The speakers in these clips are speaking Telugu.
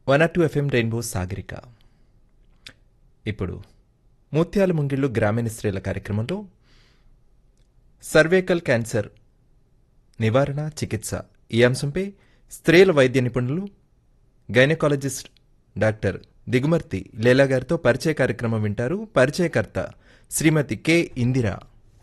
102 ఎఫ్ఎం రెయిన్బో సాగరిక. ఇప్పుడు ముత్యాల ముంగిళ్ళు గ్రామీణ స్త్రీల కార్యక్రమంలో సర్వైకల్ క్యాన్సర్ నివారణ చికిత్స ఈ అంశంపై స్త్రీల వైద్య నిపుణులు గైనకాలజిస్ట్ డాక్టర్ దిగుమర్తి లీలా గారితో పరిచయ కార్యక్రమం వింటారు. పరిచయకర్త శ్రీమతి కె ఇందిరా.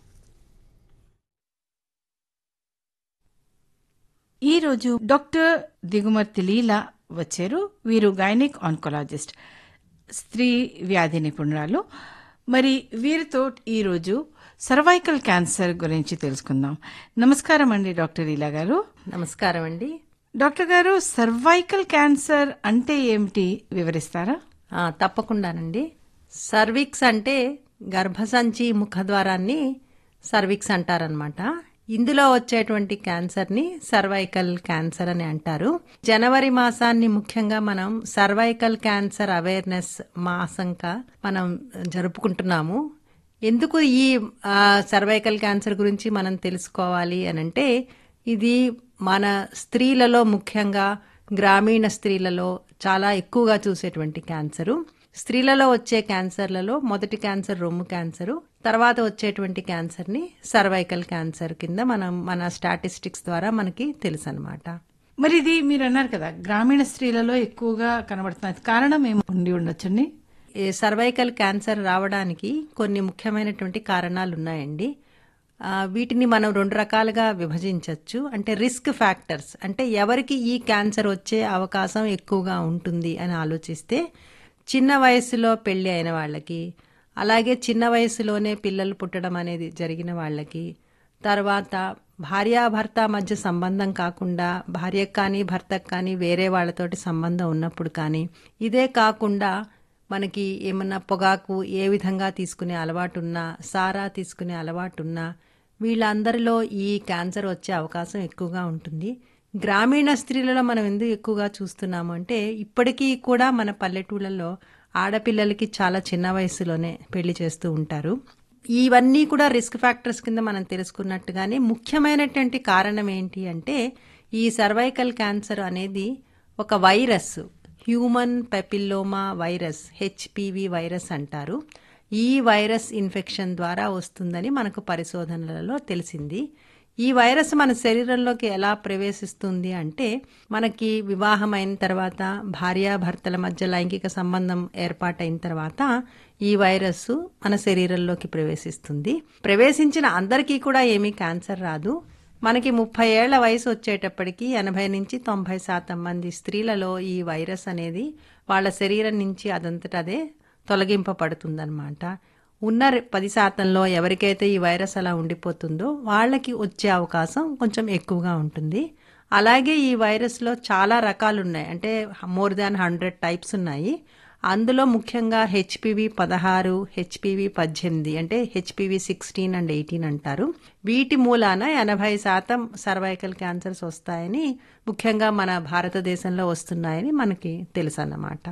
ఈరోజు డాక్టర్ దిగుమర్తి లీలా వచ్చారు. వీరు గైనిక్ ఆన్కాలజిస్ట్, స్త్రీ వ్యాధి నిపుణురాలు. మరి వీరితో ఈరోజు సర్వైకల్ క్యాన్సర్ గురించి తెలుసుకుందాం. నమస్కారం అండి డాక్టర్ లీలా గారు. నమస్కారం అండి. డాక్టర్ గారు, సర్వైకల్ క్యాన్సర్ అంటే ఏమిటి వివరిస్తారా? తప్పకుండానండి. సర్విక్స్ అంటే గర్భసంచి ముఖద్వారాన్ని సర్విక్స్ అంటారనమాట. ఇందులో వచ్చేటువంటి క్యాన్సర్ని సర్వైకల్ క్యాన్సర్ అని అంటారు. జనవరి మాసాన్ని ముఖ్యంగా మనం సర్వైకల్ క్యాన్సర్ అవేర్నెస్ మాసంగా మనం జరుపుకుంటున్నాము. ఎందుకు ఈ సర్వైకల్ క్యాన్సర్ గురించి మనం తెలుసుకోవాలి అనంటే, ఇది మన స్త్రీలలో, ముఖ్యంగా గ్రామీణ స్త్రీలలో చాలా ఎక్కువగా చూసేటువంటి క్యాన్సరు. స్త్రీలలో వచ్చే క్యాన్సర్లలో మొదటి క్యాన్సర్ రొమ్ము క్యాన్సరు, తర్వాత వచ్చేటువంటి క్యాన్సర్ని సర్వైకల్ క్యాన్సర్ కింద మన స్టాటిస్టిక్స్ ద్వారా మనకి తెలుసు అనమాట. మరి ఇది మీరు అన్నారు కదా, గ్రామీణ స్త్రీలలో ఎక్కువగా కనబడుతున్నది. కారణం ఏమి ఉండి ఉండొచ్చండి? ఈ సర్వైకల్ క్యాన్సర్ రావడానికి కొన్ని ముఖ్యమైనటువంటి కారణాలు ఉన్నాయండి. వీటిని మనం రెండు రకాలుగా విభజించవచ్చు. అంటే రిస్క్ ఫ్యాక్టర్స్, అంటే ఎవరికి ఈ క్యాన్సర్ వచ్చే అవకాశం ఎక్కువగా ఉంటుంది అని ఆలోచిస్తే, చిన్న వయసులో పెళ్లి అయిన వాళ్ళకి, అలాగే చిన్న వయసులోనే పిల్లలు పుట్టడం అనేది జరిగిన వాళ్ళకి, తర్వాత భార్యాభర్త మధ్య సంబంధం కాకుండా భార్యకు కానీ భర్తకు కానీ వేరే వాళ్ళతోటి సంబంధం ఉన్నప్పుడు కానీ, ఇదే కాకుండా మనకి ఏమన్నా పొగాకు ఏ విధంగా తీసుకునే అలవాటున్నా, సారా తీసుకునే అలవాటున్నా, వీళ్ళందరిలో ఈ క్యాన్సర్ వచ్చే అవకాశం ఎక్కువగా ఉంటుంది. గ్రామీణ స్త్రీలలో మనం ఎందుకు ఎక్కువగా చూస్తున్నాము అంటే, ఇప్పటికీ కూడా మన పల్లెటూళ్ళలో ఆడపిల్లలకి చాలా చిన్న వయసులోనే పెళ్లి చేస్తూ ఉంటారు. ఇవన్నీ కూడా రిస్క్ ఫ్యాక్టర్స్ కింద మనం తెలుసుకున్నట్టుగానే ముఖ్యమైనటువంటి కారణం ఏంటి అంటే, ఈ సర్వైకల్ క్యాన్సర్ అనేది ఒక virus, human పెపిల్లోమా virus, HPV virus అంటారు. ఈ వైరస్ ఇన్ఫెక్షన్ ద్వారా వస్తుందని మనకు పరిశోధనలలో తెలిసింది. ఈ వైరస్ మన శరీరంలోకి ఎలా ప్రవేశిస్తుంది అంటే, మనకి వివాహం అయిన తర్వాత, భార్యాభర్తల మధ్య లైంగిక సంబంధం ఏర్పాటైన తర్వాత ఈ వైరస్ మన శరీరంలోకి ప్రవేశిస్తుంది. ప్రవేశించిన అందరికీ కూడా ఏమీ క్యాన్సర్ రాదు. మనకి 30 ఏళ్ల వయసు వచ్చేటప్పటికి 80 నుంచి 90% మంది స్త్రీలలో ఈ వైరస్ అనేది వాళ్ళ శరీరం నుంచి అదంతటదే తొలగింపబడుతుందన్నమాట. ఉన్న 10%లో ఎవరికైతే ఈ వైరస్ అలా ఉండిపోతుందో వాళ్ళకి వచ్చే అవకాశం కొంచెం ఎక్కువగా ఉంటుంది. అలాగే ఈ వైరస్లో చాలా రకాలు ఉన్నాయి. అంటే మోర్ దాన్ 100 టైప్స్ ఉన్నాయి. అందులో ముఖ్యంగా హెచ్పివి 16, హెచ్పివి 18, అంటే హెచ్పివి 16 అండ్ 18 అంటారు. వీటి మూలాన 80% సర్వైకల్ క్యాన్సర్స్ వస్తాయని, ముఖ్యంగా మన భారతదేశంలో వస్తున్నాయని మనకి తెలుసు అన్నమాట.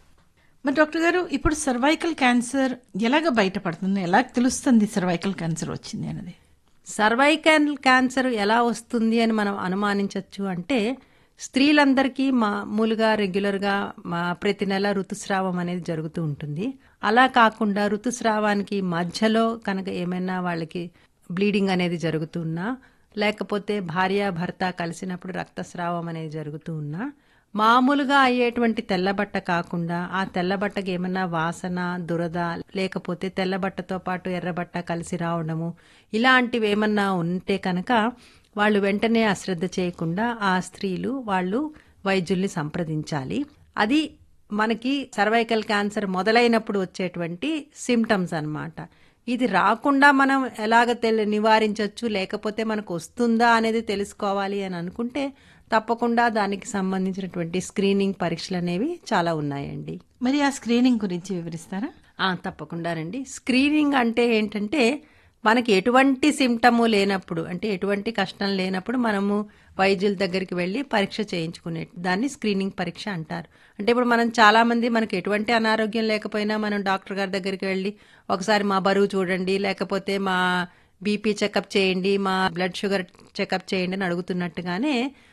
మరి డాక్టర్ గారు, ఇప్పుడు సర్వైకల్ క్యాన్సర్ ఎలాగ బయటపడుతుంది? ఎలా తెలుస్తుంది సర్వైకల్ క్యాన్సర్ వచ్చింది అనేది? సర్వైకల్ క్యాన్సర్ ఎలా వస్తుంది అని మనం అనుమానించవచ్చు అంటే, స్త్రీలందరికీ మామూలుగా రెగ్యులర్గా ప్రతి నెల ఋతుస్రావం అనేది జరుగుతూ ఉంటుంది. అలా కాకుండా ఋతుస్రావానికి మధ్యలో కనుక ఏమైనా వాళ్ళకి బ్లీడింగ్ అనేది జరుగుతున్నా, లేకపోతే భార్యాభర్త కలిసినప్పుడు రక్తస్రావం అనేది జరుగుతూ ఉన్నా, మామూలుగా అయ్యేటువంటి తెల్లబట్ట కాకుండా ఆ తెల్లబట్టకి ఏమన్నా వాసన, దురద, లేకపోతే తెల్లబట్టతో పాటు ఎర్రబట్ట కలిసి రావడము, ఇలాంటివి ఏమన్నా ఉంటే కనుక వాళ్ళు వెంటనే అశ్రద్ధ చేయకుండా ఆ స్త్రీలు వాళ్ళు వైద్యుల్ని సంప్రదించాలి. అది మనకి సర్వైకల్ క్యాన్సర్ మొదలైనప్పుడు వచ్చేటువంటి సిమ్టమ్స్ అన్నమాట. ఇది రాకుండా మనం ఎలాగ నివారించవచ్చు, లేకపోతే మనకు వస్తుందా అనేది తెలుసుకోవాలి అని అనుకుంటే, తప్పకుండా దానికి సంబంధించినటువంటి స్క్రీనింగ్ పరీక్షలు అనేవి చాలా ఉన్నాయండి. మరి ఆ స్క్రీనింగ్ గురించి వివరిస్తారా? తప్పకుండానండి. స్క్రీనింగ్ అంటే ఏంటంటే, మనకి ఎటువంటి సిమ్టము లేనప్పుడు, అంటే ఎటువంటి కష్టం లేనప్పుడు మనము వైద్యుల దగ్గరికి వెళ్ళి పరీక్ష చేయించుకునే దాన్ని స్క్రీనింగ్ పరీక్ష అంటారు. అంటే ఇప్పుడు మనం చాలా మంది, మనకి ఎటువంటి అనారోగ్యం లేకపోయినా మనం డాక్టర్ గారి దగ్గరికి వెళ్ళి ఒకసారి మా బరువు చూడండి, లేకపోతే మా బీపీ చెకప్ చేయండి, మా బ్లడ్ షుగర్ చెకప్ చేయండి అని అడుగుతున్నట్టుగానే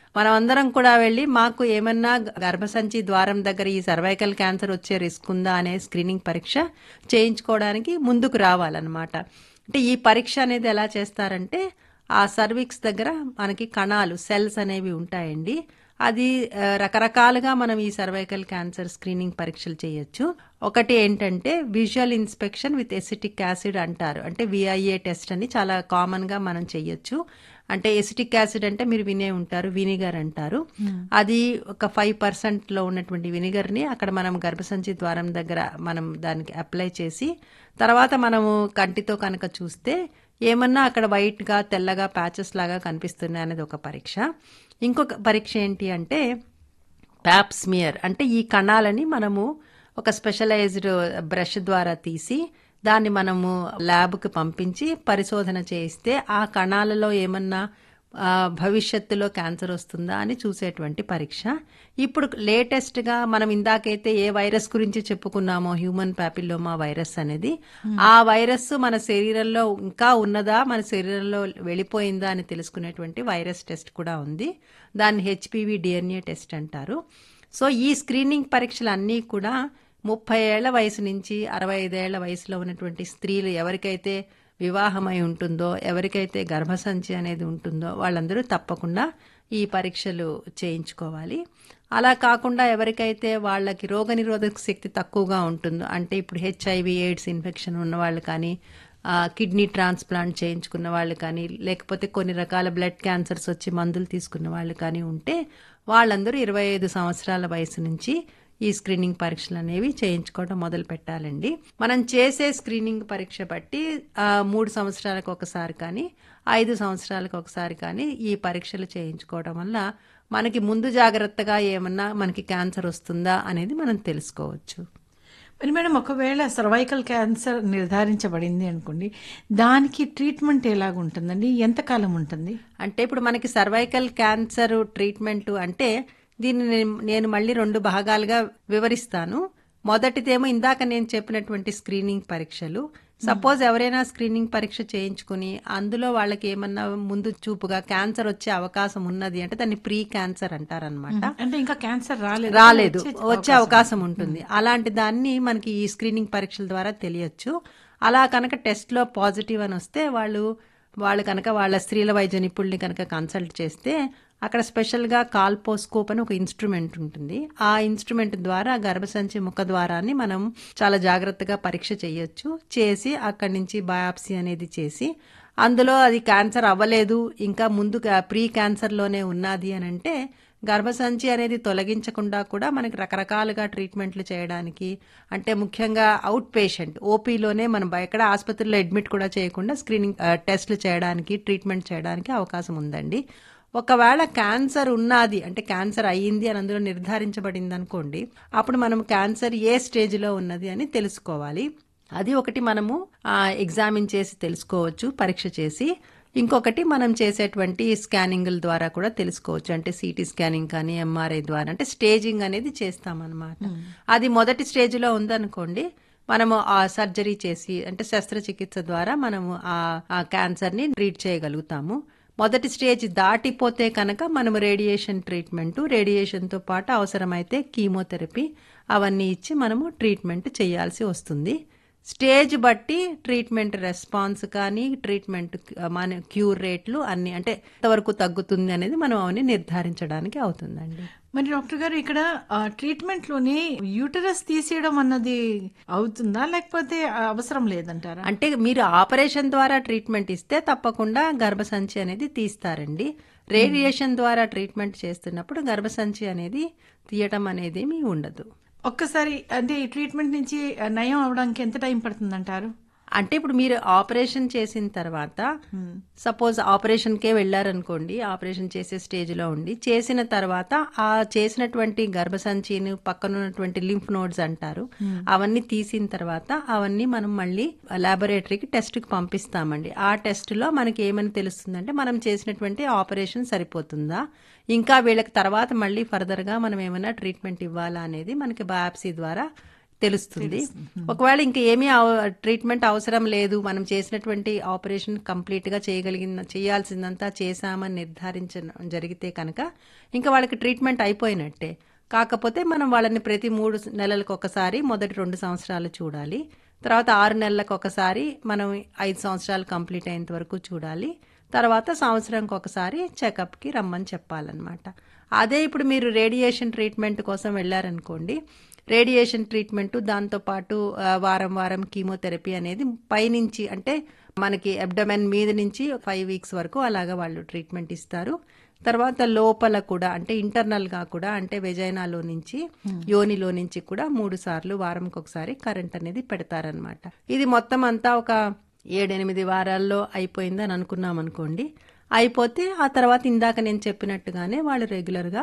మనం అందరం కూడా వెళ్ళి మాకు ఏమన్నా గర్భసంచి ద్వారం దగ్గర ఈ సర్వైకల్ క్యాన్సర్ వచ్చే రిస్క్ ఉందా అనే స్క్రీనింగ్ పరీక్ష చేయించుకోవడానికి ముందుకు రావాలన్నమాట. అంటే ఈ పరీక్ష అనేది ఎలా చేస్తారంటే ఆ సర్విక్స్ దగ్గర మనకి కణాలు సెల్స్ అనేవి ఉంటాయండి. అది రకరకాలుగా మనం ఈ సర్వైకల్ క్యాన్సర్ స్క్రీనింగ్ పరీక్షలు చేయొచ్చు. ఒకటి ఏంటంటే visual inspection with acetic acid అంటారు. అంటే VIA టెస్ట్ అని చాలా కామన్ గా మనం చెయ్యొచ్చు. అంటే ఎసిటిక్ యాసిడ్ అంటే మీరు వినే ఉంటారు, వినిగర్ అంటారు. అది ఒక 5% లో ఉన్నటువంటి వినిగర్ ని అక్కడ మనం గర్భసంచి ద్వారం దగ్గర మనం దానికి అప్లై చేసి తర్వాత మనము కంటితో కనుక చూస్తే ఏమన్నా అక్కడ వైట్ గా తెల్లగా ప్యాచెస్ లాగా కనిపిస్తున్నాయి అనేది ఒక పరీక్ష. ఇంకొక పరీక్ష ఏంటి అంటే ప్యాప్ స్మియర్. అంటే ఈ కణాలని మనము ఒక స్పెషలైజ్డ్ బ్రష్ ద్వారా తీసి దాన్ని మనము ల్యాబ్కి పంపించి పరిశోధన చేయిస్తే ఆ కణాలలో ఏమన్నా భవిష్యత్తులో క్యాన్సర్ వస్తుందా అని చూసేటువంటి పరీక్ష. ఇప్పుడు లేటెస్ట్గా మనం ఇందాకైతే ఏ వైరస్ గురించి చెప్పుకున్నామో హ్యూమన్ ప్యాపిల్లోమా వైరస్ అనేది, ఆ వైరస్ మన శరీరంలో ఇంకా ఉన్నదా, మన శరీరంలో వెళ్ళిపోయిందా అని తెలుసుకునేటువంటి వైరస్ టెస్ట్ కూడా ఉంది. దాన్ని HPV DNA టెస్ట్ అంటారు. సో ఈ స్క్రీనింగ్ పరీక్షలు అన్నీ కూడా 30 ఏళ్ల వయసు నుంచి 65 ఏళ్ల వయసులో ఉన్నటువంటి స్త్రీలు ఎవరికైతే వివాహమై ఉంటుందో, ఎవరికైతే గర్భసంచి అనేది ఉంటుందో వాళ్ళందరూ తప్పకుండా ఈ పరీక్షలు చేయించుకోవాలి. అలా కాకుండా ఎవరికైతే వాళ్ళకి రోగనిరోధక శక్తి తక్కువగా ఉంటుందో, అంటే ఇప్పుడు HIV AIDS ఇన్ఫెక్షన్ ఉన్న వాళ్ళు కానీ, కిడ్నీ ట్రాన్స్ప్లాంట్ చేయించుకున్న వాళ్ళు కానీ, లేకపోతే కొన్ని రకాల బ్లడ్ క్యాన్సర్స్ వచ్చి మందులు తీసుకున్న వాళ్ళు కానీ ఉంటే వాళ్ళందరూ 25 సంవత్సరాల వయసు నుంచి ఈ స్క్రీనింగ్ పరీక్షలు అనేవి చేయించుకోవడం మొదలు పెట్టాలండి. మనం చేసే స్క్రీనింగ్ పరీక్ష బట్టి 3 సంవత్సరాలకు ఒకసారి కానీ 5 సంవత్సరాలకు ఒకసారి కానీ ఈ పరీక్షలు చేయించుకోవడం వల్ల మనకి ముందు జాగ్రత్తగా ఏమన్నా మనకి క్యాన్సర్ వస్తుందా అనేది మనం తెలుసుకోవచ్చు. మరి మేడం, ఒకవేళ సర్వైకల్ క్యాన్సర్ నిర్ధారించబడింది అనుకోండి, దానికి ట్రీట్మెంట్ ఎలాగుంటుందండి? ఎంతకాలం ఉంటుంది? అంటే ఇప్పుడు మనకి సర్వైకల్ క్యాన్సర్ ట్రీట్మెంట్ అంటే దీన్ని నేను మళ్ళీ 2 భాగాలుగా వివరిస్తాను. మొదటిదేమో ఇందాక నేను చెప్పినటువంటి స్క్రీనింగ్ పరీక్షలు. సపోజ్ ఎవరైనా స్క్రీనింగ్ పరీక్ష చేయించుకుని అందులో వాళ్ళకి ఏమన్నా ముందు చూపుగా క్యాన్సర్ వచ్చే అవకాశం ఉన్నది అంటే దాన్ని ప్రీ క్యాన్సర్ అంటారనమాట. అంటే ఇంకా క్యాన్సర్ రాలేదు, వచ్చే అవకాశం ఉంటుంది. అలాంటి దాన్ని మనకి ఈ స్క్రీనింగ్ పరీక్షల ద్వారా తెలియచ్చు. అలా కనుక టెస్ట్ లో పాజిటివ్ అని వస్తే వాళ్ళు కనుక వాళ్ళ స్త్రీల వైద్య నిపుణుల్ని కనుక కన్సల్ట్ చేస్తే అక్కడ స్పెషల్గా కాల్పోస్కోప్ అని ఒక ఇన్స్ట్రుమెంట్ ఉంటుంది. ఆ ఇన్స్ట్రుమెంట్ ద్వారా గర్భసంచి ముఖ ద్వారాన్ని మనం చాలా జాగ్రత్తగా పరీక్ష చేయొచ్చు. చేసి అక్కడి నుంచి బయాప్సీ అనేది చేసి అందులో అది క్యాన్సర్ అవ్వలేదు, ఇంకా ముందు ప్రీ క్యాన్సర్లోనే ఉన్నది అని అంటే గర్భసంచి అనేది తొలగించకుండా కూడా మనకి రకరకాలుగా ట్రీట్మెంట్లు చేయడానికి, అంటే ముఖ్యంగా అవుట్ పేషెంట్ ఓపీలోనే మనం ఎక్కడ ఆసుపత్రిలో అడ్మిట్ కూడా చేయకుండా స్క్రీనింగ్ టెస్ట్లు చేయడానికి, ట్రీట్మెంట్ చేయడానికి అవకాశం ఉందండి. ఒకవేళ క్యాన్సర్ ఉన్నది అంటే క్యాన్సర్ అయ్యింది అని అందులో నిర్ధారించబడింది అనుకోండి, అప్పుడు మనం క్యాన్సర్ ఏ స్టేజ్లో ఉన్నది అని తెలుసుకోవాలి. అది ఒకటి మనము ఎగ్జామిన్ చేసి తెలుసుకోవచ్చు, పరీక్ష చేసి. ఇంకొకటి మనం చేసేటువంటి స్కానింగ్ల ద్వారా కూడా తెలుసుకోవచ్చు. అంటే CT స్కానింగ్ కానీ MRI ద్వారా, అంటే స్టేజింగ్ అనేది చేస్తామన్నమాట. అది మొదటి స్టేజ్లో ఉందనుకోండి, మనము ఆ సర్జరీ చేసి అంటే శస్త్రచికిత్స ద్వారా మనము ఆ క్యాన్సర్ని ట్రీట్ చేయగలుగుతాము. మొదటి స్టేజ్ దాటిపోతే కనుక మనము రేడియేషన్ ట్రీట్మెంట్, రేడియేషన్తో పాటు అవసరమైతే కీమోథెరపీ అవన్నీ ఇచ్చి మనము ట్రీట్మెంట్ చేయాల్సి వస్తుంది. స్టేజ్ బట్టి ట్రీట్మెంట్ రెస్పాన్స్ కానీ ట్రీట్మెంట్ మన క్యూర్ రేట్లు అన్ని, అంటే ఎంతవరకు తగ్గుతుంది అనేది మనం అవన్నీ నిర్ధారించడానికి అవుతుందండి. మరి డాక్టర్ గారు, ఇక్కడ ట్రీట్మెంట్లోని యూటరస్ తీసేయడం అన్నది అవుతుందా, లేకపోతే అవసరం లేదంటారా? అంటే మీరు ఆపరేషన్ ద్వారా ట్రీట్మెంట్ ఇస్తే తప్పకుండా గర్భసంచి అనేది తీస్తారండి. రేడియేషన్ ద్వారా ట్రీట్మెంట్ చేస్తున్నప్పుడు గర్భసంచి అనేది తీయటం అనేది మీ ఉండదు. ఒక్కసారి అంటే ఈ ట్రీట్మెంట్ నుంచి నయం అవడానికి ఎంత టైం పడుతుందంటారు? అంటే ఇప్పుడు మీరు ఆపరేషన్ చేసిన తర్వాత సపోజ్ ఆపరేషన్కే వెళ్ళారనుకోండి, ఆపరేషన్ చేసే స్టేజ్లో ఉండి చేసిన తర్వాత ఆ చేసినటువంటి గర్భసంచిని పక్కనున్నటువంటి లింఫ్ నోడ్స్ అంటారు, అవన్నీ తీసిన తర్వాత అవన్నీ మనం మళ్ళీ ల్యాబొరేటరీకి టెస్ట్కి పంపిస్తామండి. ఆ టెస్ట్లో మనకి ఏమని తెలుస్తుందంటే మనం చేసినటువంటి ఆపరేషన్ సరిపోతుందా, ఇంకా వీళ్ళకి తర్వాత మళ్ళీ ఫర్దర్గా మనం ఏమైనా ట్రీట్మెంట్ ఇవ్వాలా అనేది మనకి బయాప్సీ ద్వారా తెలుస్తుంది. ఒకవేళ ఇంకా ఏమీ ట్రీట్మెంట్ అవసరం లేదు, మనం చేసినటువంటి ఆపరేషన్ కంప్లీట్గా చేయాల్సిందంతా చేశామని నిర్ధారించడం జరిగితే కనుక ఇంకా వాళ్ళకి ట్రీట్మెంట్ అయిపోయినట్టే. కాకపోతే మనం వాళ్ళని ప్రతి 3 నెలలకు ఒకసారి మొదటి 2 సంవత్సరాలు చూడాలి, తర్వాత 6 నెలలకు ఒకసారి మనం 5 సంవత్సరాలు కంప్లీట్ అయ్యేంత వరకు చూడాలి, తర్వాత సంవత్సరంకి ఒకసారి చెకప్కి రమ్మని చెప్పాలన్నమాట. అదే ఇప్పుడు మీరు రేడియేషన్ ట్రీట్మెంట్ కోసం వెళ్ళారనుకోండి, రేడియేషన్ ట్రీట్మెంట్ దాంతోపాటు వారం వారం కీమోథెరపీ అనేది పైనుంచి అంటే మనకి అబ్డమెన్ మీద నుంచి 5 వీక్స్ వరకు అలాగా వాళ్ళు ట్రీట్మెంట్ ఇస్తారు. తర్వాత లోపల కూడా అంటే ఇంటర్నల్గా కూడా అంటే వెజైనాలో నుంచి యోనిలో నుంచి కూడా 3 సార్లు వారంకి ఒకసారి కరెంట్ అనేది పెడతారనమాట. ఇది మొత్తం అంతా ఒక 7-8 వారాల్లో అయిపోయిందని అనుకున్నాం అనుకోండి. అయిపోతే ఆ తర్వాత ఇందాక నేను చెప్పినట్టుగానే వాళ్ళు రెగ్యులర్గా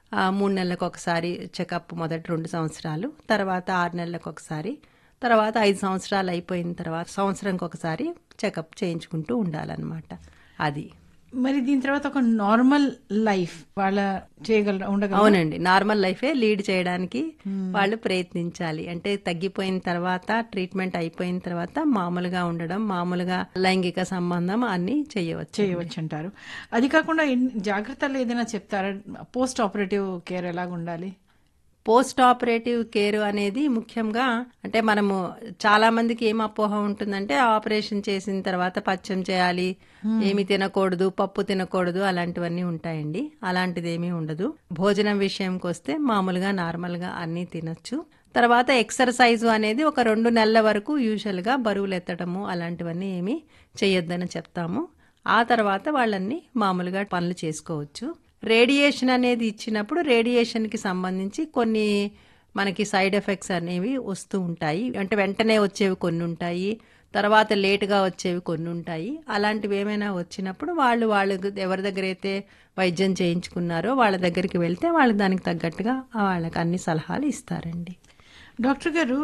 3 నెలలకు ఒకసారి చెకప్ మొదటి 2 సంవత్సరాలు, తర్వాత 6 నెలలకు ఒకసారి, తర్వాత 5 సంవత్సరాలు అయిపోయిన తర్వాత సంవత్సరంకి ఒకసారి చెకప్ చేయించుకుంటూ ఉండాలన్నమాట. అది మరి దీని తర్వాత ఒక నార్మల్ లైఫ్ వాళ్ళ ఉండగలరా? అవునండి, నార్మల్ లైఫే లీడ్ చేయడానికి వాళ్ళు ప్రయత్నించాలి. అంటే తగ్గిపోయిన తర్వాత ట్రీట్మెంట్ అయిపోయిన తర్వాత మామూలుగా ఉండడం, మామూలుగా లైంగిక సంబంధం అన్ని చేయవచ్చు అంటారు. అది కాకుండా జాగ్రత్తలు ఏదైనా చెప్తారా? పోస్ట్ ఆపరేటివ్ కేర్ ఎలాగ ఉండాలి? పోస్ట్ ఆపరేటివ్ కేర్ అనేది ముఖ్యంగా అంటే మనము చాలా మందికి ఏం అపోహ ఉంటుందంటే ఆపరేషన్ చేసిన తర్వాత పచ్చం చేయాలి, ఏమి తినకూడదు, పప్పు తినకూడదు, అలాంటివన్నీ ఉంటాయండి. అలాంటిది ఏమీ ఉండదు. భోజనం విషయంకి వస్తే మామూలుగా నార్మల్గా అన్నీ తినచ్చు. తర్వాత ఎక్సర్సైజ్ అనేది ఒక 2 నెలల వరకు యూజువల్గా బరువులు ఎత్తడము అలాంటివన్నీ ఏమీ చేయొద్దని చెప్తాము. ఆ తర్వాత వాళ్ళన్ని మామూలుగా పనులు చేసుకోవచ్చు. రేడియేషన్ అనేది ఇచ్చినప్పుడు రేడియేషన్కి సంబంధించి కొన్ని మనకి సైడ్ ఎఫెక్ట్స్ అనేవి వస్తూ ఉంటాయి. అంటే వెంటనే వచ్చేవి కొన్ని ఉంటాయి, తర్వాత లేటుగా వచ్చేవి కొన్ని ఉంటాయి. అలాంటివి ఏమైనా వచ్చినప్పుడు వాళ్ళు ఎవరి దగ్గర అయితే వైద్యం చేయించుకున్నారో వాళ్ళ దగ్గరికి వెళ్తే వాళ్ళు దానికి తగ్గట్టుగా వాళ్ళకి అన్ని సలహాలు ఇస్తారండి. డాక్టర్ గారు,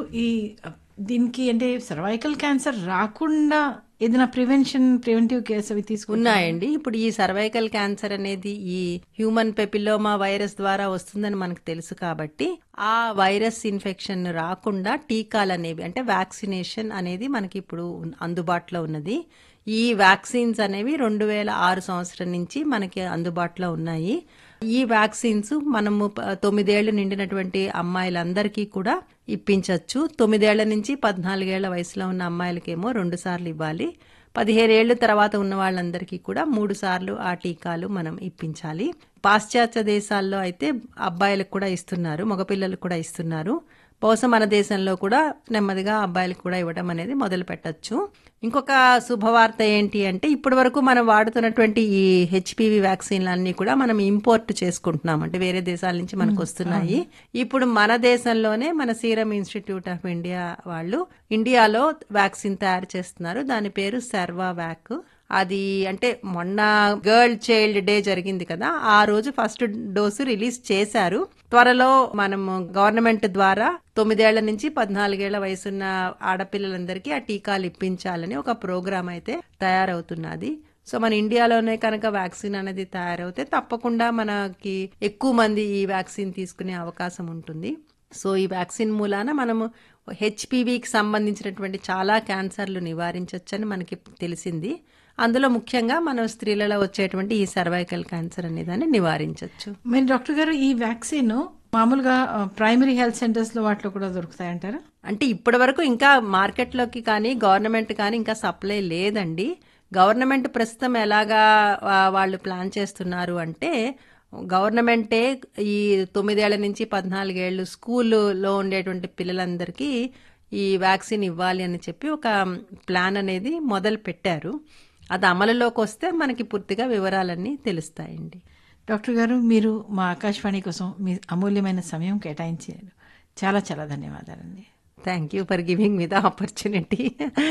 దీనికి అంటే సర్వైకల్ క్యాన్సర్ రాకుండా ఏదైనా ప్రివెంటివ్ కేర్స్ అవి ఉన్నాయండి. ఇప్పుడు ఈ సర్వైకల్ క్యాన్సర్ అనేది ఈ హ్యూమన్ పెపిలోమా వైరస్ ద్వారా వస్తుందని మనకు తెలుసు కాబట్టి ఆ వైరస్ ఇన్ఫెక్షన్ రాకుండా టీకాలు అనేవి అంటే వ్యాక్సినేషన్ అనేది మనకి ఇప్పుడు అందుబాటులో ఉన్నది. ఈ వ్యాక్సిన్స్ అనేవి 2006 సంవత్సరం నుంచి మనకి అందుబాటులో ఉన్నాయి. ఈ వ్యాక్సిన్స్ మనము 9 ఏళ్లు నిండినటువంటి అమ్మాయిలందరికీ కూడా ఇప్పించవచ్చు. 9 ఏళ్ల నుంచి 14 ఏళ్ల వయసులో ఉన్న అమ్మాయిలకేమో 2 సార్లు ఇవ్వాలి. 15 ఏళ్ల తర్వాత ఉన్న వాళ్ళందరికీ కూడా 3 సార్లు ఆ టీకాలు మనం ఇప్పించాలి. పాశ్చాత్య దేశాల్లో అయితే అబ్బాయిలకు కూడా ఇస్తున్నారు, మగపిల్లలకు కూడా ఇస్తున్నారు. బహుశా మన దేశంలో కూడా నెమ్మదిగా అబ్బాయిలకు కూడా ఇవ్వడం అనేది మొదలు పెట్టచ్చు. ఇంకొక శుభవార్త ఏంటి అంటే ఇప్పటి వరకు మనం వాడుతున్నటువంటి ఈ హెచ్పివి వ్యాక్సిన్లన్నీ కూడా మనం ఇంపోర్ట్ చేసుకుంటున్నాం, అంటే వేరే దేశాల నుంచి మనకు వస్తున్నాయి. ఇప్పుడు మన దేశంలోనే మన సీరం ఇన్స్టిట్యూట్ ఆఫ్ ఇండియా వాళ్ళు ఇండియాలో వ్యాక్సిన్ తయారు చేస్తున్నారు. దాని పేరు సర్వావాక్. అది అంటే మొన్న గర్ల్ చైల్డ్ డే జరిగింది కదా, ఆ రోజు ఫస్ట్ డోసు రిలీజ్ చేశారు. త్వరలో మనము గవర్నమెంట్ ద్వారా 9 ఏళ్ల నుంచి 14 ఏళ్ల వయసున్న ఆడపిల్లలందరికీ ఆ టీకాలు ఇప్పించాలని ఒక ప్రోగ్రామ్ అయితే తయారవుతున్నది. సో మన ఇండియాలోనే కనుక వ్యాక్సిన్ అనేది తయారవుతే తప్పకుండా మనకి ఎక్కువ మంది ఈ వ్యాక్సిన్ తీసుకునే అవకాశం ఉంటుంది. సో ఈ వ్యాక్సిన్ మూలాన మనము హెచ్పివికి సంబంధించినటువంటి చాలా క్యాన్సర్లు నివారించవచ్చని మనకి తెలిసింది. అందులో ముఖ్యంగా మనం స్త్రీలలో వచ్చేటువంటి ఈ సర్వైకల్ క్యాన్సర్ అనే దాన్ని నివారించవచ్చు. మరి డాక్టర్ గారు, ఈ వ్యాక్సిన్ మామూలుగా ప్రైమరీ హెల్త్ సెంటర్స్ లో వాటిలో కూడా దొరుకుతాయంటారా? అంటే ఇప్పటి వరకు ఇంకా మార్కెట్లోకి కానీ గవర్నమెంట్ కానీ ఇంకా సప్లై లేదండి. గవర్నమెంట్ ప్రస్తుతం ఎలాగా వాళ్ళు ప్లాన్ చేస్తున్నారు అంటే గవర్నమెంటే ఈ 9 ఏళ్ల నుంచి 14 ఏళ్ళు స్కూల్లో ఉండేటువంటి పిల్లలందరికీ ఈ వ్యాక్సిన్ ఇవ్వాలి అని చెప్పి ఒక ప్లాన్ అనేది మొదలు పెట్టారు. అది అమలులోకి వస్తే మనకి పూర్తిగా వివరాలన్నీ తెలుస్తాయండి. డాక్టర్ గారు, మీరు మా ఆకాశవాణి కోసం మీ అమూల్యమైన సమయం కేటాయించారు. చాలా చాలా ధన్యవాదాలండి. Thank you for giving me the opportunity.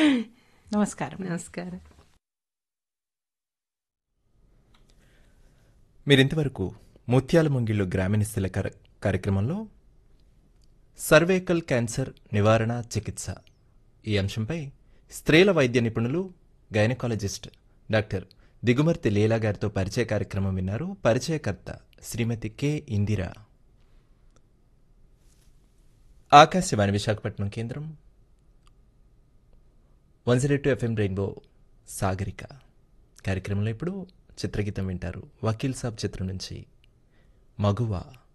నమస్కారం. నమస్కారం. మీరింతవరకు ముత్యాల ముంగిళ్ళు గ్రామీణస్థల కార్యక్రమంలో సర్వైకల్ క్యాన్సర్ నివారణ చికిత్స ఈ అంశంపై స్త్రీల వైద్య నిపుణులు గైనకాలజిస్ట్ డాక్టర్ దిగుమర్తి లీలా గారితో పరిచయ కార్యక్రమం విన్నారు. పరిచయకర్త శ్రీమతి కె ఇందిరా. ఆకాశవాణి విశాఖపట్నం కేంద్రం 102 FM రెయిన్బో సాగరిక కార్యక్రమంలో ఇప్పుడు చిత్రగీతం వింటారు. వకీల్ సాబ్ చిత్రం నుంచి మగువా.